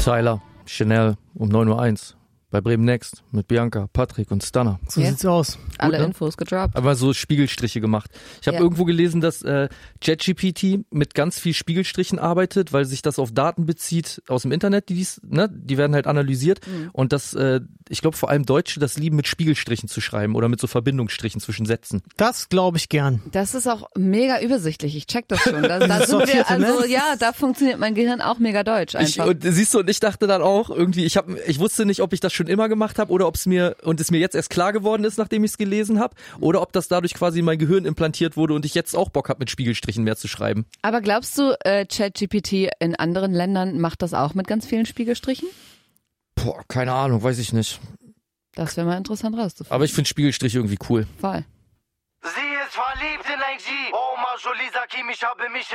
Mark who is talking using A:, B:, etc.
A: Tyler, Chanel um 9:01 Uhr. Bei Bremen Next mit Bianca, Patrick und Stunner.
B: So sieht's aus.
C: Alle
A: Gut, ne?
C: Infos gedroppt.
A: Aber so Spiegelstriche gemacht. Ich habe irgendwo gelesen, dass ChatGPT mit ganz viel Spiegelstrichen arbeitet, weil sich das auf Daten bezieht aus dem Internet, die werden halt analysiert. Und dass, ich glaube vor allem Deutsche das lieben, mit Spiegelstrichen zu schreiben oder mit so Verbindungsstrichen zwischen Sätzen.
B: Das glaube ich gern.
C: Das ist auch mega übersichtlich. Ich check das schon. Da sind wir, also ja, da funktioniert mein Gehirn auch mega deutsch einfach.
A: Und ich dachte dann auch irgendwie, ich wusste nicht, ob ich das schon immer gemacht habe oder ob es mir jetzt erst klar geworden ist, nachdem ich es gelesen habe, oder ob das dadurch quasi in mein Gehirn implantiert wurde und ich jetzt auch Bock habe, mit Spiegelstrichen mehr zu schreiben.
C: Aber glaubst du, ChatGPT in anderen Ländern macht das auch mit ganz vielen Spiegelstrichen?
A: Boah, keine Ahnung, weiß ich nicht.
C: Das wäre mal interessant rauszufinden.
A: Aber ich finde Spiegelstriche irgendwie cool.
C: Voll.
D: Sie ist verliebt in ein G. Oh, Majo, Lisa, Kim, ich habe mich